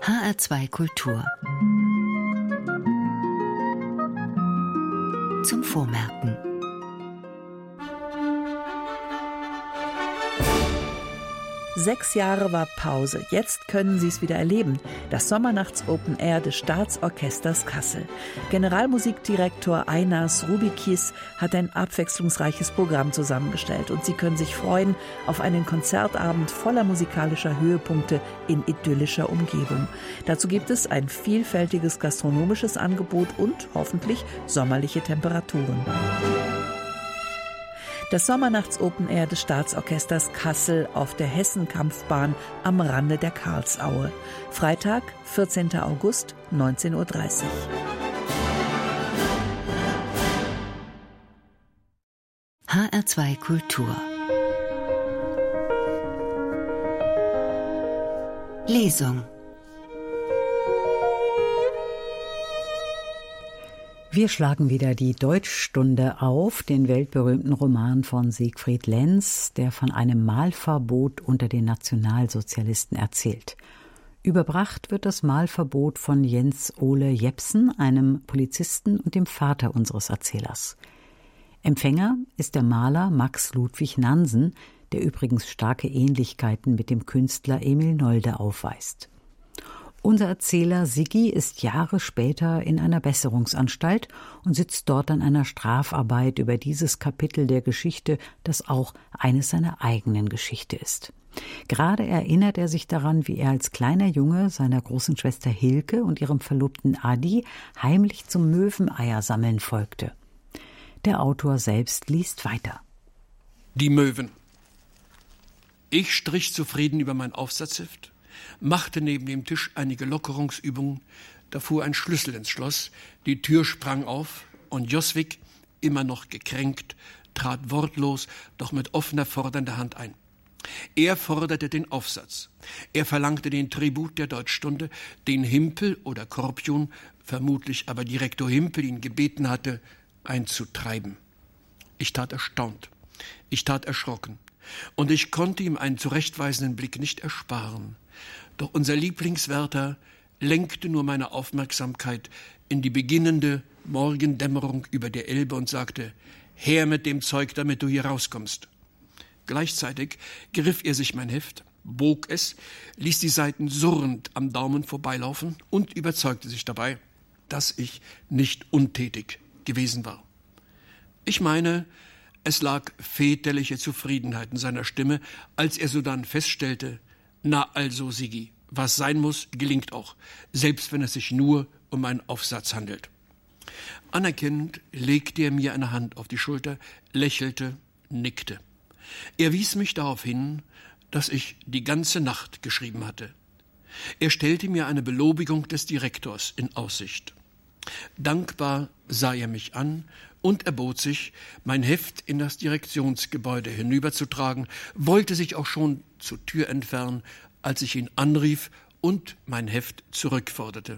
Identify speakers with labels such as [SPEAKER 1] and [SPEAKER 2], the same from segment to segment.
[SPEAKER 1] HR2 Kultur. Zum Vormerken.
[SPEAKER 2] Sechs Jahre war Pause. Jetzt können Sie es wieder erleben. Das Sommernachts-Open Air des Staatsorchesters Kassel. Generalmusikdirektor Einars Rubikis hat ein abwechslungsreiches Programm zusammengestellt. Und Sie können sich freuen auf einen Konzertabend voller musikalischer Höhepunkte in idyllischer Umgebung. Dazu gibt es ein vielfältiges gastronomisches Angebot und hoffentlich sommerliche Temperaturen. Das Sommernachts-Open Air des Staatsorchesters Kassel auf der Hessenkampfbahn am Rande der Karlsaue. Freitag, 14. August, 19:30 Uhr.
[SPEAKER 1] HR2 Kultur. Lesung.
[SPEAKER 3] Wir schlagen wieder die Deutschstunde auf, den weltberühmten Roman von Siegfried Lenz, der von einem Malverbot unter den Nationalsozialisten erzählt. Überbracht wird das Malverbot von Jens Ole Jepsen, einem Polizisten und dem Vater unseres Erzählers. Empfänger ist der Maler Max Ludwig Nansen, der übrigens starke Ähnlichkeiten mit dem Künstler Emil Nolde aufweist. Unser Erzähler Siggi ist Jahre später in einer Besserungsanstalt und sitzt dort an einer Strafarbeit über dieses Kapitel der Geschichte, das auch eines seiner eigenen Geschichte ist. Gerade erinnert er sich daran, wie er als kleiner Junge seiner großen Schwester Hilke und ihrem Verlobten Adi heimlich zum Möweneiersammeln folgte. Der Autor selbst liest weiter.
[SPEAKER 4] Die Möwen. Ich strich zufrieden über mein Aufsatzheft, machte neben dem Tisch einige Lockerungsübungen, da fuhr ein Schlüssel ins Schloss, die Tür sprang auf und Joswig, immer noch gekränkt, trat wortlos, doch mit offener, fordernder Hand ein. Er forderte den Aufsatz. Er verlangte den Tribut der Deutschstunde, den Himpel oder Korpion, vermutlich aber Direktor Himpel ihn gebeten hatte, einzutreiben. Ich tat erstaunt, ich tat erschrocken, und ich konnte ihm einen zurechtweisenden Blick nicht ersparen. Doch unser Lieblingswärter lenkte nur meine Aufmerksamkeit in die beginnende Morgendämmerung über der Elbe und sagte: Her mit dem Zeug, damit du hier rauskommst. Gleichzeitig griff er sich mein Heft, bog es, ließ die Seiten surrend am Daumen vorbeilaufen und überzeugte sich dabei, dass ich nicht untätig gewesen war. Ich meine, es lag väterliche Zufriedenheit in seiner Stimme, als er sodann feststellte: Na also, Siggi, was sein muss, gelingt auch, selbst wenn es sich nur um einen Aufsatz handelt. Anerkennend legte er mir eine Hand auf die Schulter, lächelte, nickte. Er wies mich darauf hin, dass ich die ganze Nacht geschrieben hatte. Er stellte mir eine Belobigung des Direktors in Aussicht. Dankbar sah er mich an und erbot sich, mein Heft in das Direktionsgebäude hinüberzutragen, wollte sich auch schon zur Tür entfernen, als ich ihn anrief und mein Heft zurückforderte.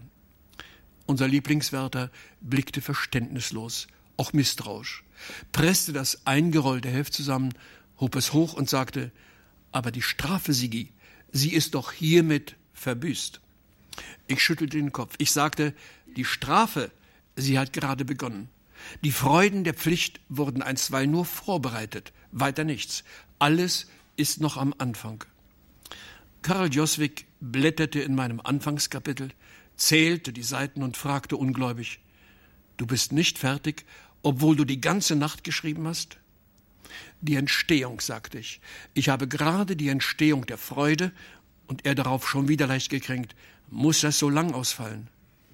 [SPEAKER 4] Unser Lieblingswärter blickte verständnislos, auch misstrauisch, presste das eingerollte Heft zusammen, hob es hoch und sagte: Aber die Strafe, Siggi, sie ist doch hiermit verbüßt. Ich schüttelte den Kopf. Ich sagte: Die Strafe, sie hat gerade begonnen. Die Freuden der Pflicht wurden einstweilen nur vorbereitet, weiter nichts. Alles ist noch am Anfang. Karl Joswig blätterte in meinem Anfangskapitel, zählte die Seiten und fragte ungläubig: Du bist nicht fertig, obwohl du die ganze Nacht geschrieben hast? Die Entstehung, sagte ich. Ich habe gerade die Entstehung der Freude, und er darauf schon wieder leicht gekränkt: Muss das so lang ausfallen?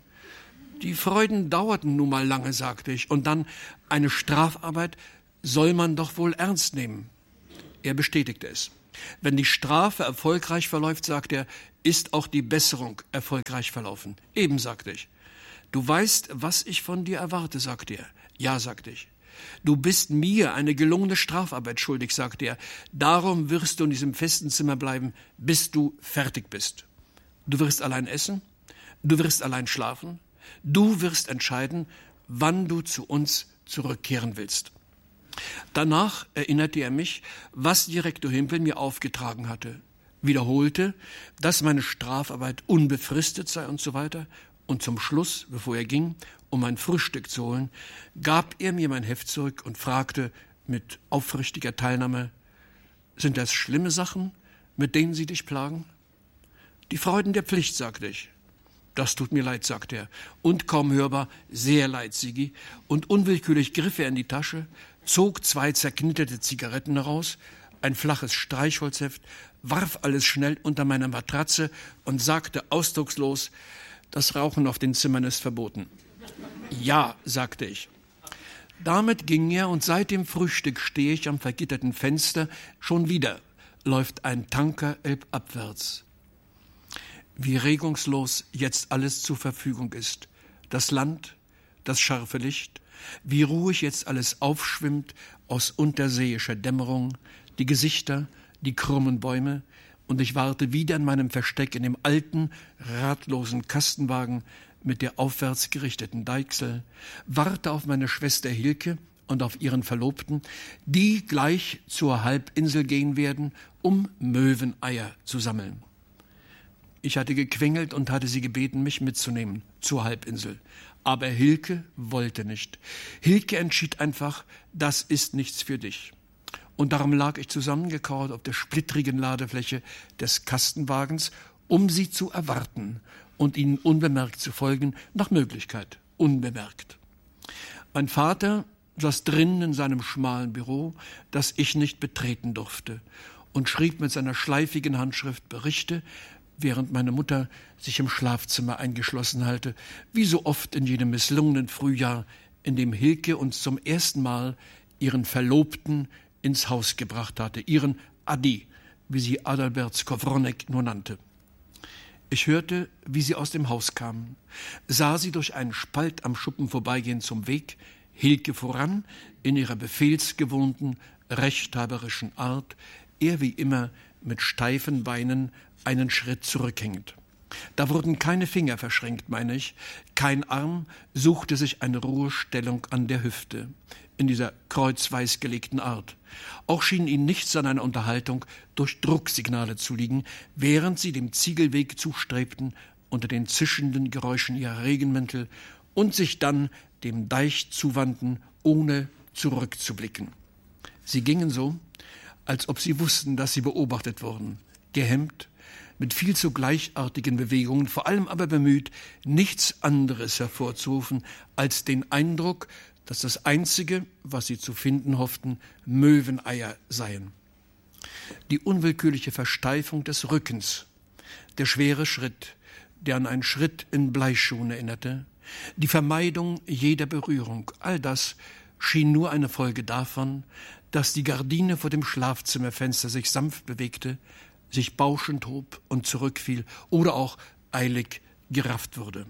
[SPEAKER 4] Die Freuden dauerten nun mal lange, sagte ich, und dann eine Strafarbeit soll man doch wohl ernst nehmen. Er bestätigte es. Wenn die Strafe erfolgreich verläuft, sagte er, ist auch die Besserung erfolgreich verlaufen. Eben, sagte ich. Du weißt, was ich von dir erwarte, sagte er. Ja, sagte ich. Du bist mir eine gelungene Strafarbeit schuldig, sagte er. Darum wirst du in diesem festen Zimmer bleiben, bis du fertig bist. Du wirst allein essen, du wirst allein schlafen, du wirst entscheiden, wann du zu uns zurückkehren willst. Danach erinnerte er mich, was Direktor Himpel mir aufgetragen hatte. wiederholte, dass meine Strafarbeit unbefristet sei und so weiter. Und zum Schluss, bevor er ging, um mein Frühstück zu holen, gab er mir mein Heft zurück und fragte mit aufrichtiger Teilnahme: Sind das schlimme Sachen, mit denen Sie dich plagen? Die Freuden der Pflicht, sagte ich. Das tut mir leid, sagte er. Und kaum hörbar, sehr leid, Sigi. Und unwillkürlich griff er in die Tasche, zog 2 zerknitterte Zigaretten heraus, ein flaches Streichholzheft, warf alles schnell unter meine Matratze und sagte ausdruckslos: Das Rauchen auf den Zimmern ist verboten. Ja, sagte ich. Damit ging er, und seit dem Frühstück stehe ich am vergitterten Fenster. Schon wieder läuft ein Tanker elbabwärts. Wie regungslos jetzt alles zur Verfügung ist. Das Land, das scharfe Licht, wie ruhig jetzt alles aufschwimmt aus unterseeischer Dämmerung, die Gesichter, die krummen Bäume, und ich warte wieder in meinem Versteck in dem alten, radlosen Kastenwagen mit der aufwärts gerichteten Deichsel, warte auf meine Schwester Hilke und auf ihren Verlobten, die gleich zur Halbinsel gehen werden, um Möweneier zu sammeln. Ich hatte gequengelt und hatte sie gebeten, mich mitzunehmen zur Halbinsel. Aber Hilke wollte nicht. Hilke entschied einfach, das ist nichts für dich. Und darum lag ich zusammengekauert auf der splittrigen Ladefläche des Kastenwagens, um sie zu erwarten und ihnen unbemerkt zu folgen, nach Möglichkeit unbemerkt. Mein Vater saß drinnen in seinem schmalen Büro, das ich nicht betreten durfte, und schrieb mit seiner schleifigen Handschrift Berichte, während meine Mutter sich im Schlafzimmer eingeschlossen halte, wie so oft in jenem misslungenen Frühjahr, in dem Hilke uns zum ersten Mal ihren Verlobten ins Haus gebracht hatte, ihren Adi, wie sie Adalbert Skowronek nur nannte. Ich hörte, wie sie aus dem Haus kamen, sah sie durch einen Spalt am Schuppen vorbeigehen zum Weg, Hilke voran, in ihrer befehlsgewohnten, rechthaberischen Art, er wie immer mit steifen Beinen einen Schritt zurückhängend. Da wurden keine Finger verschränkt, meine ich, kein Arm suchte sich eine Ruhestellung an der Hüfte, in dieser kreuzweis gelegten Art. Auch schien ihnen nichts an einer Unterhaltung durch Drucksignale zu liegen, während sie dem Ziegelweg zustrebten, unter den zischenden Geräuschen ihrer Regenmäntel, und sich dann dem Deich zuwandten, ohne zurückzublicken. Sie gingen so, als ob sie wussten, dass sie beobachtet wurden, gehemmt, mit viel zu gleichartigen Bewegungen, vor allem aber bemüht, nichts anderes hervorzurufen als den Eindruck, dass das Einzige, was sie zu finden hofften, Möweneier seien. Die unwillkürliche Versteifung des Rückens, der schwere Schritt, der an einen Schritt in Bleischuhen erinnerte, die Vermeidung jeder Berührung, all das schien nur eine Folge davon, dass die Gardine vor dem Schlafzimmerfenster sich sanft bewegte, sich bauschend hob und zurückfiel oder auch eilig gerafft wurde.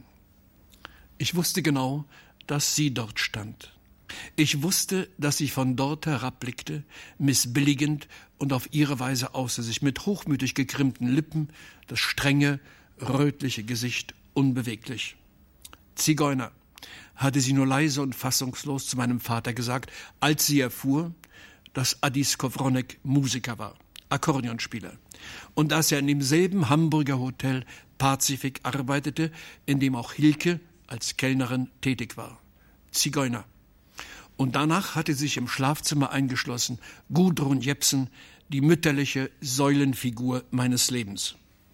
[SPEAKER 4] Ich wusste genau, dass sie dort stand. Ich wusste, dass sie von dort herabblickte, missbilligend und auf ihre Weise außer sich, mit hochmütig gekrümmten Lippen, das strenge, rötliche Gesicht unbeweglich. Zigeuner, hatte sie nur leise und fassungslos zu meinem Vater gesagt, als sie erfuhr, dass Adi Skowronek Musiker war, Akkordeonspieler, und dass er in demselben Hamburger Hotel Pazifik arbeitete, in dem auch Hilke als Kellnerin tätig war. Zigeuner. Und danach hatte sich im Schlafzimmer eingeschlossen Gudrun Jepsen, die mütterliche Säulenfigur meines Lebens.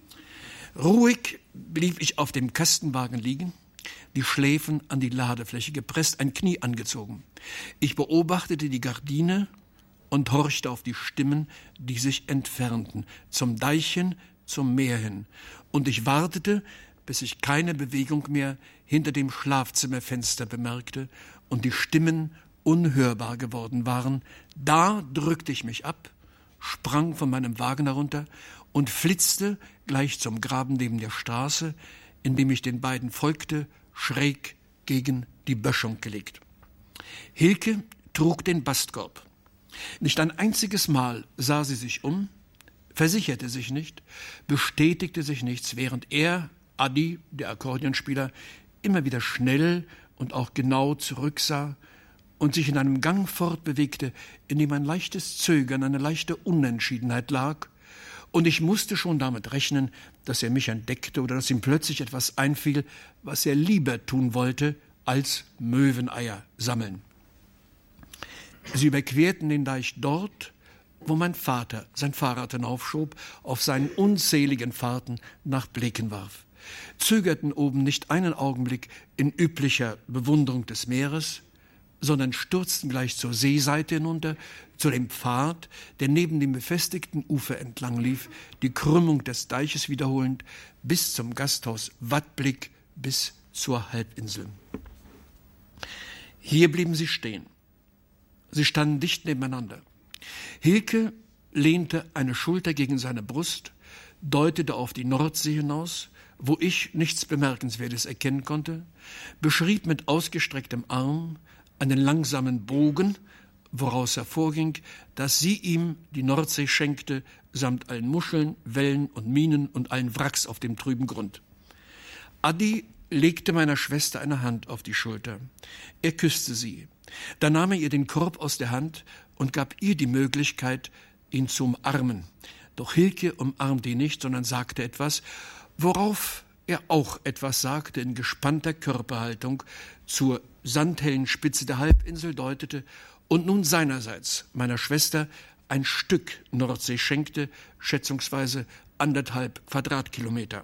[SPEAKER 4] Ruhig blieb ich auf dem Kastenwagen liegen, die Schläfen an die Ladefläche gepresst, ein Knie angezogen. Ich beobachtete die Gardine und horchte auf die Stimmen, die sich entfernten, zum Deich hin, zum Meer hin. Und ich wartete, bis ich keine Bewegung mehr hinter dem Schlafzimmerfenster bemerkte und die Stimmen unhörbar geworden waren. Da drückte ich mich ab, sprang von meinem Wagen herunter und flitzte gleich zum Graben neben der Straße, in dem ich den beiden folgte, schräg gegen die Böschung gelegt. Hilke trug den Bastkorb. Nicht ein einziges Mal sah sie sich um, versicherte sich nicht, bestätigte sich nichts, während er, Adi, der Akkordeonspieler, immer wieder schnell und auch genau zurücksah und sich in einem Gang fortbewegte, in dem ein leichtes Zögern, eine leichte Unentschiedenheit lag Und ich musste schon damit rechnen, dass er mich entdeckte oder dass ihm plötzlich etwas einfiel, was er lieber tun wollte, als Möweneier sammeln. Sie überquerten den Deich dort, wo mein Vater sein Fahrrad hinaufschob, auf seinen unzähligen Fahrten nach Blicken warf, zögerten oben nicht einen Augenblick in üblicher Bewunderung des Meeres, sondern stürzten gleich zur Seeseite hinunter, zu dem Pfad, der neben dem befestigten Ufer entlang lief, die Krümmung des Deiches wiederholend, bis zum Gasthaus Wattblick, bis zur Halbinsel. Hier blieben sie stehen. Sie standen dicht nebeneinander. Hilke lehnte eine Schulter gegen seine Brust, deutete auf die Nordsee hinaus, wo ich nichts Bemerkenswertes erkennen konnte, beschrieb mit ausgestrecktem Arm einen langsamen Bogen, woraus hervorging, dass sie ihm die Nordsee schenkte, samt allen Muscheln, Wellen und Minen und allen Wracks auf dem trüben Grund. Adi legte meiner Schwester eine Hand auf die Schulter. Er küsste sie. Dann nahm er ihr den Korb aus der Hand und gab ihr die Möglichkeit, ihn zu umarmen. Doch Hilke umarmte ihn nicht, sondern sagte etwas, worauf er auch etwas sagte, in gespannter Körperhaltung, zur sandhellen Spitze der Halbinsel deutete und nun seinerseits meiner Schwester ein Stück Nordsee schenkte, schätzungsweise 1,5 Quadratkilometer.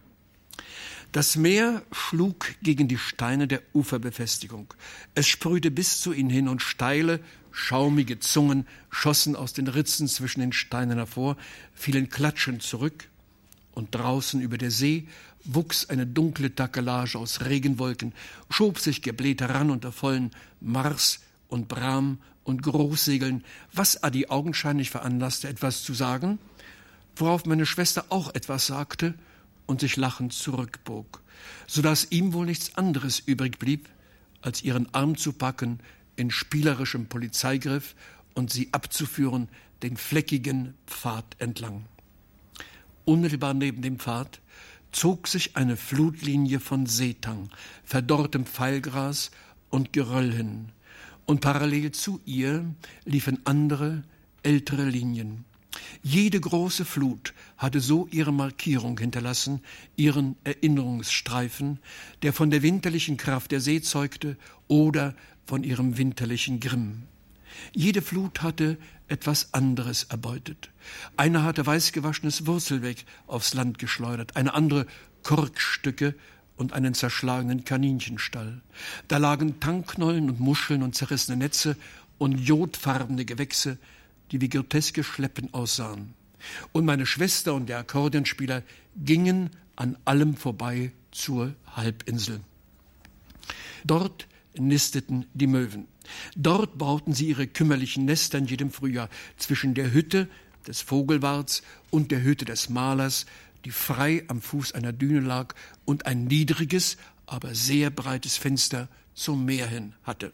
[SPEAKER 4] Das Meer schlug gegen die Steine der Uferbefestigung. Es sprühte bis zu ihnen hin und steile, schaumige Zungen schossen aus den Ritzen zwischen den Steinen hervor, fielen klatschend zurück, und draußen über der See wuchs eine dunkle Takelage aus Regenwolken, schob sich gebläht heran unter vollen Mars und Bram und Großsegeln, was Adi augenscheinlich veranlasste, etwas zu sagen, worauf meine Schwester auch etwas sagte und sich lachend zurückbog, so dass ihm wohl nichts anderes übrig blieb, als ihren Arm zu packen in spielerischem Polizeigriff und sie abzuführen den fleckigen Pfad entlang. Unmittelbar neben dem Pfad zog sich eine Flutlinie von Seetang, verdorrtem Pfeilgras und Geröll hin, und parallel zu ihr liefen andere, ältere Linien. Jede große Flut hatte so ihre Markierung hinterlassen, ihren Erinnerungsstreifen, der von der winterlichen Kraft der See zeugte oder von ihrem winterlichen Grimm. Jede Flut hatte etwas anderes erbeutet. Eine hatte weißgewaschenes Wurzelwerk aufs Land geschleudert, eine andere Korkstücke und einen zerschlagenen Kaninchenstall. Da lagen Tangknollen und Muscheln und zerrissene Netze und jodfarbene Gewächse, die wie groteske Schleppen aussahen. Und meine Schwester und der Akkordeonspieler gingen an allem vorbei zur Halbinsel. Dort nisteten die Möwen. Dort bauten sie ihre kümmerlichen Nester in jedem Frühjahr zwischen der Hütte des Vogelwarts und der Hütte des Malers, die frei am Fuß einer Düne lag und ein niedriges, aber sehr breites Fenster zum Meer hin hatte.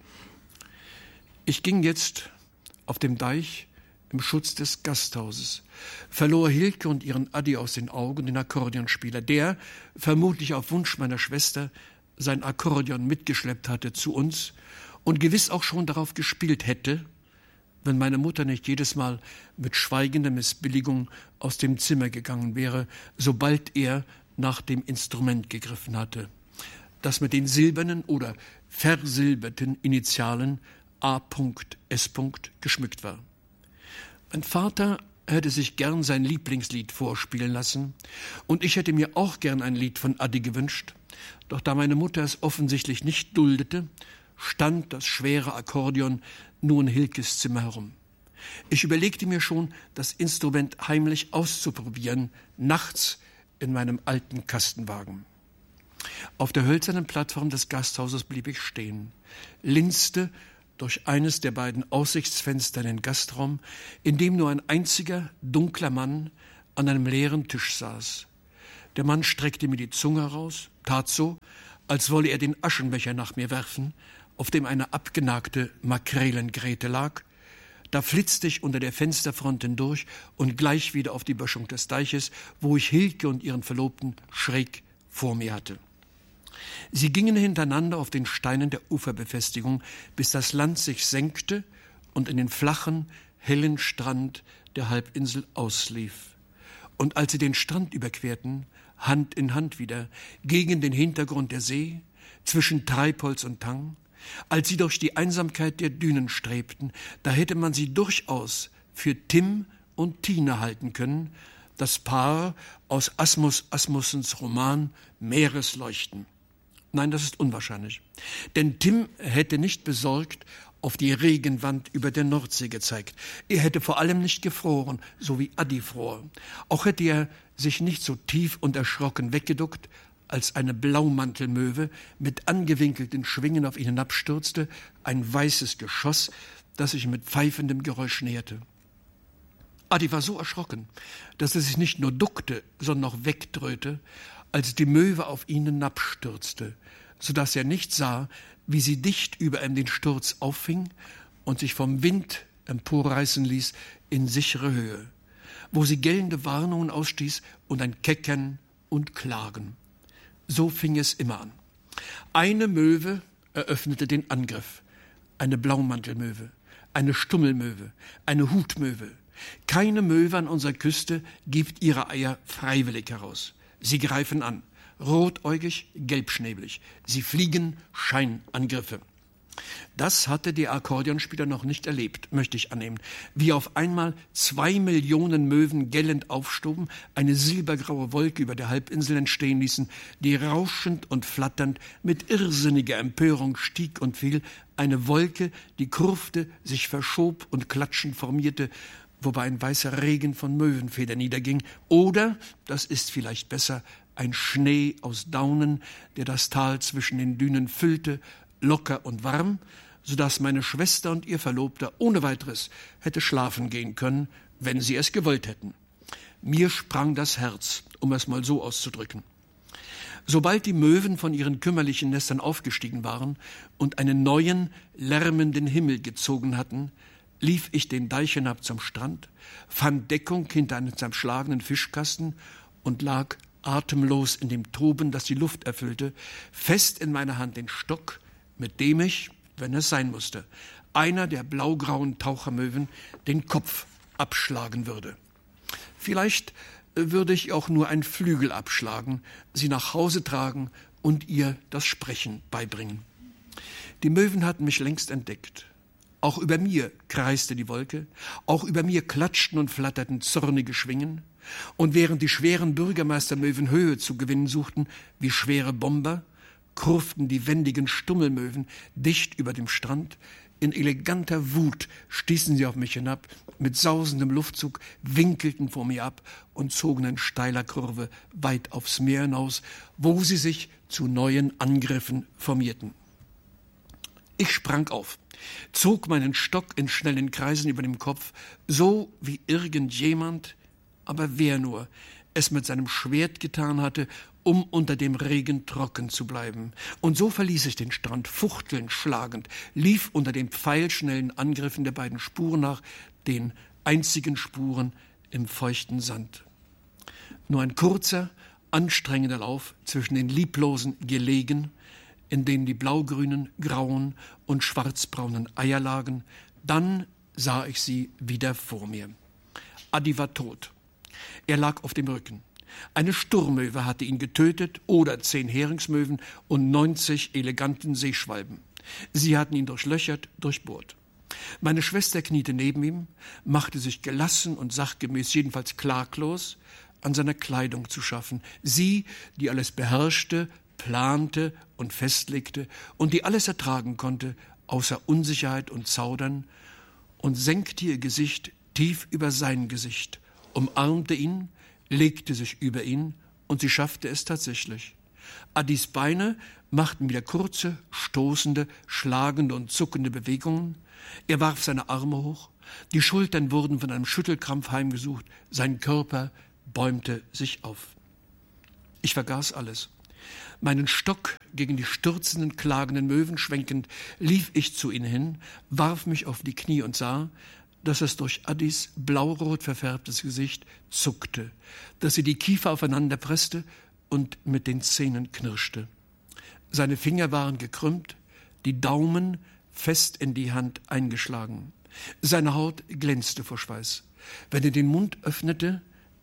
[SPEAKER 4] Ich ging jetzt auf dem Deich im Schutz des Gasthauses, verlor Hilke und ihren Adi aus den Augen, den Akkordeonspieler, der, vermutlich auf Wunsch meiner Schwester, sein Akkordeon mitgeschleppt hatte zu uns und gewiss auch schon darauf gespielt hätte, wenn meine Mutter nicht jedes Mal mit schweigender Missbilligung aus dem Zimmer gegangen wäre, sobald er nach dem Instrument gegriffen hatte, das mit den silbernen oder versilberten Initialen A.S. geschmückt war. Mein Vater hätte sich gern sein Lieblingslied vorspielen lassen und ich hätte mir auch gern ein Lied von Adi gewünscht, doch da meine Mutter es offensichtlich nicht duldete, stand das schwere Akkordeon nur in Hilkes Zimmer herum. Ich überlegte mir schon, das Instrument heimlich auszuprobieren, nachts in meinem alten Kastenwagen. Auf der hölzernen Plattform des Gasthauses blieb ich stehen, linste durch eines der beiden Aussichtsfenster in den Gastraum, in dem nur ein einziger, dunkler Mann an einem leeren Tisch saß. Der Mann streckte mir die Zunge heraus, tat so, als wolle er den Aschenbecher nach mir werfen, auf dem eine abgenagte Makrelengräte lag. Da flitzte ich unter der Fensterfront hindurch und gleich wieder auf die Böschung des Deiches, wo ich Hilke und ihren Verlobten schräg vor mir hatte. Sie gingen hintereinander auf den Steinen der Uferbefestigung, bis das Land sich senkte und in den flachen, hellen Strand der Halbinsel auslief. Und als sie den Strand überquerten, Hand in Hand wieder, gegen den Hintergrund der See, zwischen Treibholz und Tang, als sie durch die Einsamkeit der Dünen strebten, da hätte man sie durchaus für Tim und Tine halten können, das Paar aus Asmus Asmussens Roman Meeresleuchten. Nein, das ist unwahrscheinlich. Denn Tim hätte nicht besorgt auf die Regenwand über der Nordsee gezeigt. Er hätte vor allem nicht gefroren, so wie Addi fror. Auch hätte er sich nicht so tief und erschrocken weggeduckt, als eine Blaumantelmöwe mit angewinkelten Schwingen auf ihn hinabstürzte, ein weißes Geschoss, das sich mit pfeifendem Geräusch näherte. Addi war so erschrocken, dass er sich nicht nur duckte, sondern auch wegdröhte, als die Möwe auf ihn hinabstürzte, so dass er nicht sah, wie sie dicht über ihm den Sturz auffing und sich vom Wind emporreißen ließ in sichere Höhe, wo sie gellende Warnungen ausstieß und ein Keckern und Klagen. So fing es immer an. Eine Möwe eröffnete den Angriff, eine Blaumantelmöwe, eine Stummelmöwe, eine Hutmöwe. Keine Möwe an unserer Küste gibt ihre Eier freiwillig heraus. Sie greifen an, rotäugig, gelbschnäbelig. Sie fliegen Scheinangriffe. Das hatte der Akkordeonspieler noch nicht erlebt, möchte ich annehmen. Wie auf einmal 2 Millionen Möwen gellend aufstoben, eine silbergraue Wolke über der Halbinsel entstehen ließen, die rauschend und flatternd mit irrsinniger Empörung stieg und fiel, eine Wolke, die kurfte, sich verschob und klatschend formierte, wobei ein weißer Regen von Möwenfedern niederging, oder, das ist vielleicht besser, ein Schnee aus Daunen, der das Tal zwischen den Dünen füllte, locker und warm, so dass meine Schwester und ihr Verlobter ohne weiteres hätte schlafen gehen können, wenn sie es gewollt hätten. Mir sprang das Herz, um es mal so auszudrücken. Sobald die Möwen von ihren kümmerlichen Nestern aufgestiegen waren und einen neuen, lärmenden Himmel gezogen hatten, lief ich den Deich hinab zum Strand, fand Deckung hinter einem zerschlagenen Fischkasten und lag atemlos in dem Toben, das die Luft erfüllte, fest in meiner Hand den Stock, mit dem ich, wenn es sein musste, einer der blaugrauen Tauchermöwen den Kopf abschlagen würde. Vielleicht würde ich auch nur einen Flügel abschlagen, sie nach Hause tragen und ihr das Sprechen beibringen. Die Möwen hatten mich längst entdeckt. Auch über mir kreiste die Wolke, auch über mir klatschten und flatterten zornige Schwingen, und während die schweren Bürgermeistermöwen Höhe zu gewinnen suchten, wie schwere Bomber, kurften die wendigen Stummelmöwen dicht über dem Strand. In eleganter Wut stießen sie auf mich hinab, mit sausendem Luftzug winkelten vor mir ab und zogen in steiler Kurve weit aufs Meer hinaus, wo sie sich zu neuen Angriffen formierten. Ich sprang auf, zog meinen Stock in schnellen Kreisen über dem Kopf, so wie irgendjemand, aber wer nur, es mit seinem Schwert getan hatte, um unter dem Regen trocken zu bleiben. Und so verließ ich den Strand, fuchtelnd, schlagend, lief unter den pfeilschnellen Angriffen der beiden Spuren nach, den einzigen Spuren im feuchten Sand. Nur ein kurzer, anstrengender Lauf zwischen den lieblosen Gelegen, in denen die blaugrünen, grauen und schwarzbraunen Eier lagen, dann sah ich sie wieder vor mir. Addi war tot. Er lag auf dem Rücken. Eine Sturmmöwe hatte ihn getötet oder 10 Heringsmöwen und 90 eleganten Seeschwalben. Sie hatten ihn durchlöchert, durchbohrt. Meine Schwester kniete neben ihm, machte sich gelassen und sachgemäß, jedenfalls klaglos, an seiner Kleidung zu schaffen. Sie, die alles beherrschte, plante und festlegte und die alles ertragen konnte, außer Unsicherheit und Zaudern, und senkte ihr Gesicht tief über sein Gesicht, umarmte ihn, legte sich über ihn, und sie schaffte es tatsächlich. Addis Beine machten wieder kurze, stoßende, schlagende und zuckende Bewegungen. Er warf seine Arme hoch, die Schultern wurden von einem Schüttelkrampf heimgesucht, sein Körper bäumte sich auf. Ich vergaß alles. Meinen Stock gegen die stürzenden, klagenden Möwen schwenkend, lief ich zu ihnen hin, warf mich auf die Knie und sah, dass es durch Addis blaurot verfärbtes Gesicht zuckte, dass sie die Kiefer aufeinander presste und mit den Zähnen knirschte. Seine Finger waren gekrümmt, die Daumen fest in die Hand eingeschlagen. Seine Haut glänzte vor Schweiß. Wenn er den Mund öffnete,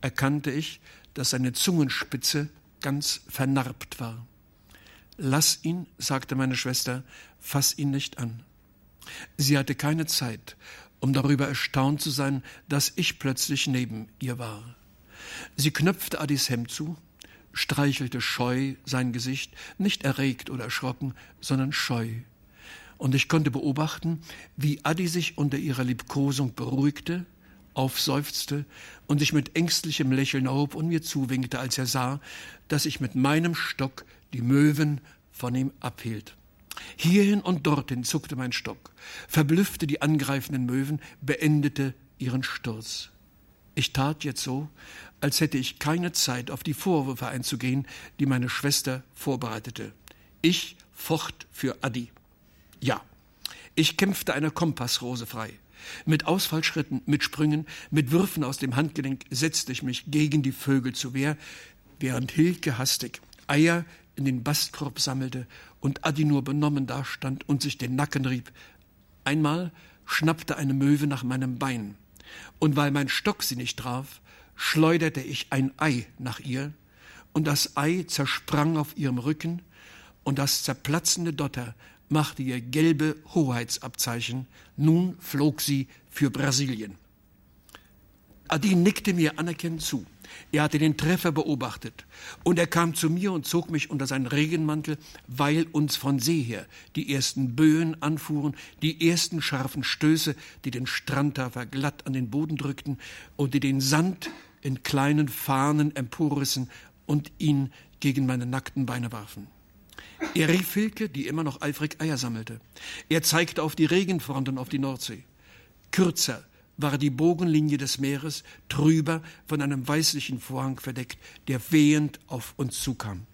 [SPEAKER 4] erkannte ich, dass seine Zungenspitze ganz vernarbt war. »Lass ihn«, sagte meine Schwester, »fass ihn nicht an.« Sie hatte keine Zeit, um darüber erstaunt zu sein, dass ich plötzlich neben ihr war. Sie knöpfte Addis Hemd zu, streichelte scheu sein Gesicht, nicht erregt oder erschrocken, sondern scheu. Und ich konnte beobachten, wie Addi sich unter ihrer Liebkosung beruhigte, aufseufzte und sich mit ängstlichem Lächeln erhob und mir zuwinkte, als er sah, dass ich mit meinem Stock die Möwen von ihm abhielt. Hierhin und dorthin zuckte mein Stock, verblüffte die angreifenden Möwen, beendete ihren Sturz. Ich tat jetzt so, als hätte ich keine Zeit, auf die Vorwürfe einzugehen, die meine Schwester vorbereitete. Ich focht für Addi. Ja, ich kämpfte eine Kompassrose frei. Mit Ausfallschritten, mit Sprüngen, mit Würfen aus dem Handgelenk setzte ich mich gegen die Vögel zur Wehr, während Hilke hastig Eier in den Bastkorb sammelte und Addi nur benommen dastand und sich den Nacken rieb. Einmal schnappte eine Möwe nach meinem Bein, und weil mein Stock sie nicht traf, schleuderte ich ein Ei nach ihr, und das Ei zersprang auf ihrem Rücken, und das zerplatzende Dotter machte ihr gelbe Hoheitsabzeichen. Nun flog sie für Brasilien. Addi nickte mir anerkennend zu. Er hatte den Treffer beobachtet, und er kam zu mir und zog mich unter seinen Regenmantel, weil uns von See her die ersten Böen anfuhren, die ersten scharfen Stöße, die den Strandhafer glatt an den Boden drückten und die den Sand in kleinen Fahnen emporrissen und ihn gegen meine nackten Beine warfen. Er rief Hilke, die immer noch eifrig Eier sammelte. Er zeigte auf die Regenfront und auf die Nordsee. Kürzer war die Bogenlinie des Meeres, trüber von einem weißlichen Vorhang verdeckt, der wehend auf uns zukam.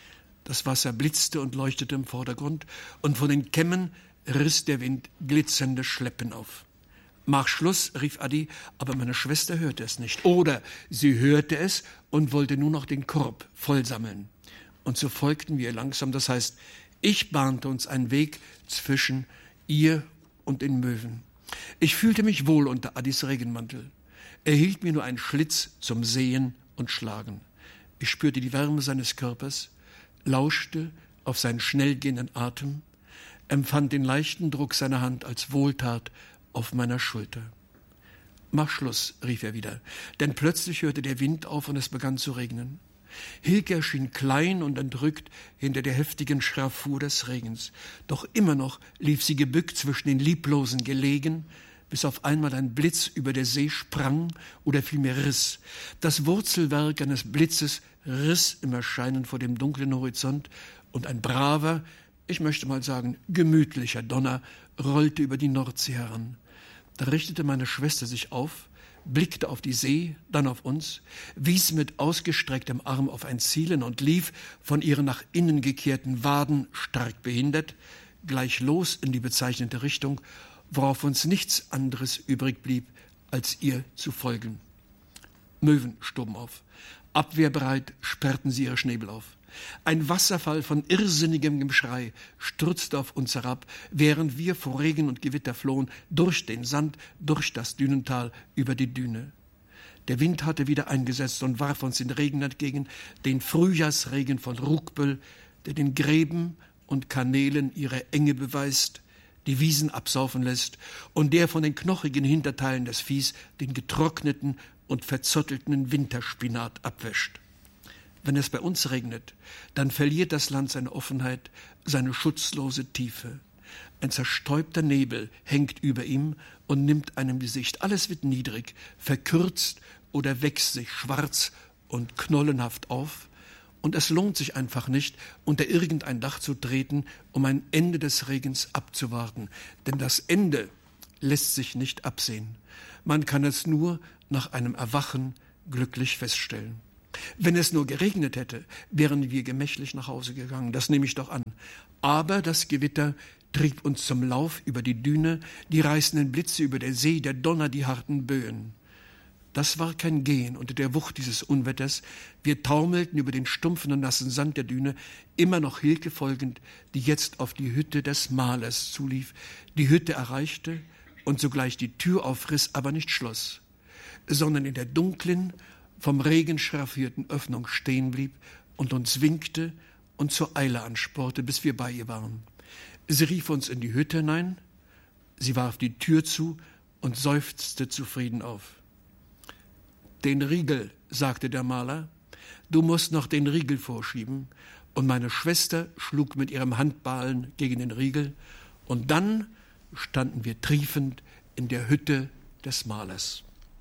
[SPEAKER 4] Das Wasser blitzte und leuchtete im Vordergrund, und von den Kämmen riss der Wind glitzernde Schleppen auf. »Mach Schluss«, rief Addi, aber meine Schwester hörte es nicht. Oder sie hörte es und wollte nur noch den Korb vollsammeln. Und so folgten wir langsam, das heißt, ich bahnte uns einen Weg zwischen ihr und den Möwen. Ich fühlte mich wohl unter Addis Regenmantel. Er hielt mir nur einen Schlitz zum Sehen und Schlagen. Ich spürte die Wärme seines Körpers, lauschte auf seinen schnell gehenden Atem, empfand den leichten Druck seiner Hand als Wohltat auf meiner Schulter. »Mach Schluss«, rief er wieder, denn plötzlich hörte der Wind auf und es begann zu regnen. Hilke erschien klein und entrückt hinter der heftigen Schraffur des Regens. Doch immer noch lief sie gebückt zwischen den lieblosen Gelegen, bis auf einmal ein Blitz über der See sprang oder vielmehr riss. Das Wurzelwerk eines Blitzes riss im Erscheinen vor dem dunklen Horizont, und ein braver, ich möchte mal sagen, gemütlicher Donner rollte über die Nordsee heran. Da richtete meine Schwester sich auf, blickte auf die See, dann auf uns, wies mit ausgestrecktem Arm auf ein Zielen und lief, von ihren nach innen gekehrten Waden stark behindert, gleich los in die bezeichnete Richtung, worauf uns nichts anderes übrig blieb, als ihr zu folgen. Möwen stoben auf. Abwehrbereit sperrten sie ihre Schnäbel auf. Ein Wasserfall von irrsinnigem Geschrei stürzte auf uns herab, während wir vor Regen und Gewitter flohen, durch den Sand, durch das Dünental, über die Düne. Der Wind hatte wieder eingesetzt und warf uns den Regen entgegen, den Frühjahrsregen von Rugbüll, der den Gräben und Kanälen ihre Enge beweist, die Wiesen absaufen lässt und der von den knochigen Hinterteilen des Viehs den getrockneten und verzottelten Winterspinat abwäscht. Wenn es bei uns regnet, dann verliert das Land seine Offenheit, seine schutzlose Tiefe. Ein zerstäubter Nebel hängt über ihm und nimmt einem die Sicht. Alles wird niedrig, verkürzt oder wächst sich schwarz und knollenhaft auf. Und es lohnt sich einfach nicht, unter irgendein Dach zu treten, um ein Ende des Regens abzuwarten. Denn das Ende lässt sich nicht absehen. Man kann es nur nach einem Erwachen glücklich feststellen. Wenn es nur geregnet hätte, wären wir gemächlich nach Hause gegangen, das nehme ich doch an. Aber das Gewitter trieb uns zum Lauf über die Düne, die reißenden Blitze über der See, der Donner, die harten Böen. Das war kein Gehen unter der Wucht dieses Unwetters. Wir taumelten über den stumpfen und nassen Sand der Düne, immer noch Hilke folgend, die jetzt auf die Hütte des Malers zulief, die Hütte erreichte und sogleich die Tür aufriss, aber nicht schloss, sondern in der dunklen, vom Regen schraffierten Öffnung stehen blieb und uns winkte und zur Eile anspornte, bis wir bei ihr waren. Sie rief uns in die Hütte hinein, sie warf die Tür zu und seufzte zufrieden auf. »Den Riegel«, sagte der Maler, »du musst noch den Riegel vorschieben.« Und meine Schwester schlug mit ihrem Handballen gegen den Riegel, und dann standen wir triefend in der Hütte des Malers.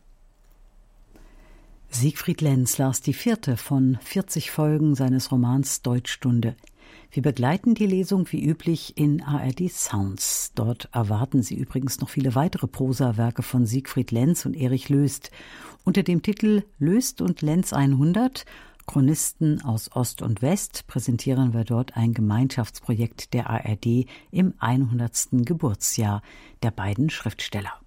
[SPEAKER 3] Siegfried Lenz las die 4. von 40 Folgen seines Romans Deutschstunde. Wir begleiten die Lesung wie üblich in ARD Sounds. Dort erwarten Sie übrigens noch viele weitere Prosawerke von Siegfried Lenz und Erich Löst. Unter dem Titel Löst und Lenz 100 – Chronisten aus Ost und West präsentieren wir dort ein Gemeinschaftsprojekt der ARD im 100. Geburtsjahr der beiden Schriftsteller.